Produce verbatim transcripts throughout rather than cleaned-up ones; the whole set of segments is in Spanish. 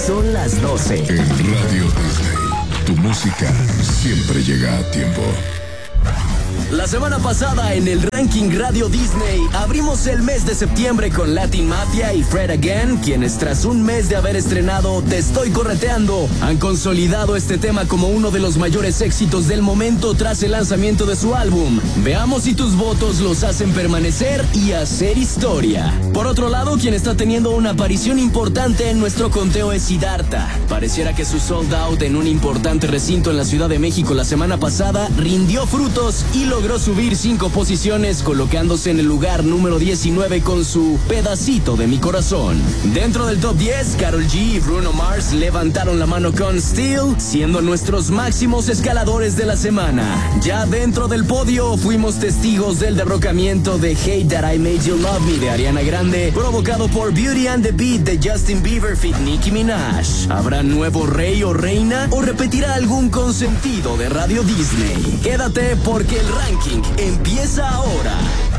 Son las doce. En Radio Disney, tu música siempre llega a tiempo. La semana pasada en el ranking Radio Disney abrimos el mes de septiembre con Latin Mafia y Fred Again, quienes tras un mes de haber estrenado Te Estoy Correteando, han consolidado este tema como uno de los mayores éxitos del momento tras el lanzamiento de su álbum. Veamos si tus votos los hacen permanecer y hacer historia. Por otro lado, quien está teniendo una aparición importante en nuestro conteo es Siddhartha. Pareciera que su sold out en un importante recinto en la Ciudad de México la semana pasada rindió frutos y logró subir cinco posiciones, colocándose en el lugar número diecinueve con su Pedacito de mi Corazón. Dentro del top diez, Karol G y Bruno Mars levantaron la mano con Still, siendo nuestros máximos escaladores de la semana. Ya dentro del podio, fuimos testigos del derrocamiento de Hate That I Made You Love Me de Ariana Grande, provocado por Beauty and the Beat de Justin Bieber feat. Nicki Minaj. ¿Habrá nuevo rey o reina o repetirá algún consentido de Radio Disney? Quédate porque el ranking empieza ahora.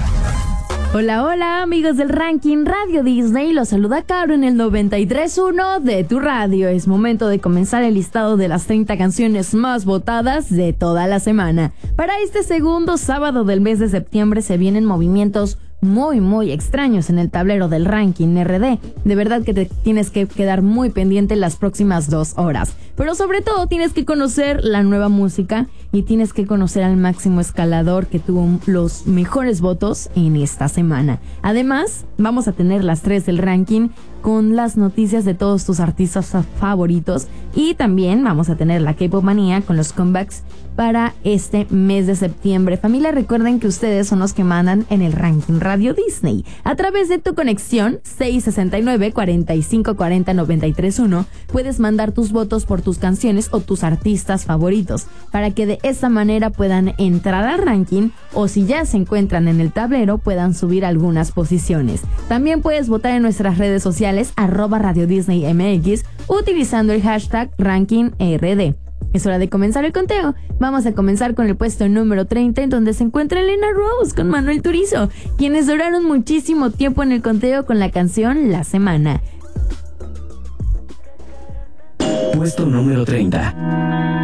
Hola, hola amigos del ranking Radio Disney, los saluda Caro en el noventa y tres punto uno de tu radio. Es momento de comenzar el listado de las treinta canciones más votadas de toda la semana. Para este segundo sábado del mes de septiembre se vienen movimientos muy muy extraños en el tablero del ranking R D. De verdad que te tienes que quedar muy pendiente las próximas dos horas. Pero sobre todo tienes que conocer la nueva música y tienes que conocer al máximo escalador que tuvo los mejores votos en esta semana. Además, vamos a tener las tres del ranking con las noticias de todos tus artistas favoritos y también vamos a tener la K-Pop Manía con los comebacks para este mes de septiembre. Familia, recuerden que ustedes son los que mandan en el ranking Radio Disney. A través de tu conexión seis sesenta y nueve, cuarenta y cinco cuarenta, noventa y tres uno puedes mandar tus votos por tus canciones o tus artistas favoritos para que de esa manera puedan entrar al ranking o si ya se encuentran en el tablero puedan subir algunas posiciones. También puedes votar en nuestras redes sociales arroba Radio Disney M X utilizando el hashtag ranking R D. Es hora de comenzar el conteo. Vamos a comenzar con el puesto número treinta, en donde se encuentra Elena Rose con Manuel Turizo, quienes duraron muchísimo tiempo en el conteo con la canción La Semana. Puesto número treinta.